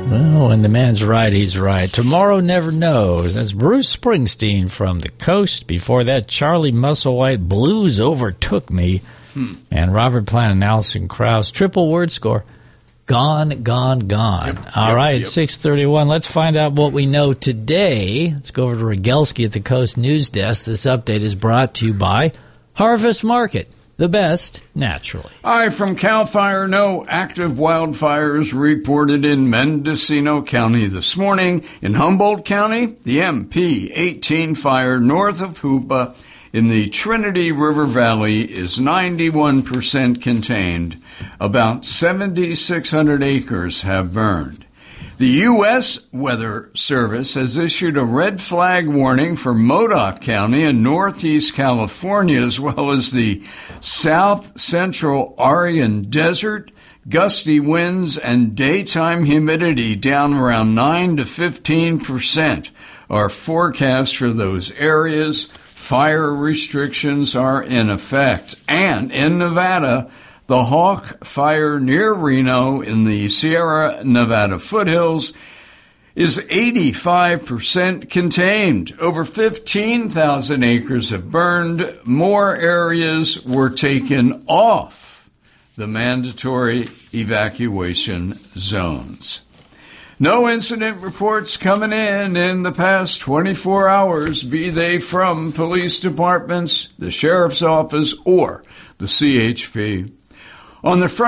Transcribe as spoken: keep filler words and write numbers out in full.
Well, when the man's right, he's right. Tomorrow never knows. That's Bruce Springsteen from the coast. Before that, Charlie Musselwhite, Blues Overtook Me. Hmm. And Robert Plant and Alison Krauss, triple word score. Gone, gone, gone. Yep, All yep, right, yep. six thirty-one. Let's find out what we know today. Let's go over to Rogelski at the Coast News Desk. This update is brought to you by Harvest Market, the best naturally. Hi, from CAL FIRE. No active wildfires reported in Mendocino County this morning. In Humboldt County, the M P eighteen fire north of Hoopa in the Trinity River Valley is ninety-one percent contained. About seven thousand six hundred acres have burned. The U S Weather Service has issued a red flag warning for Modoc County in northeast California, as well as the south central Aryan Desert. Gusty winds and daytime humidity down around nine to fifteen percent are forecast for those areas. Fire restrictions are in effect. And in Nevada, the Hawk Fire near Reno in the Sierra Nevada foothills is eighty-five percent contained. Over fifteen thousand acres have burned. More areas were taken off the mandatory evacuation zones. No incident reports coming in in the past twenty-four hours, be they from police departments, the sheriff's office, or the C H P. On the front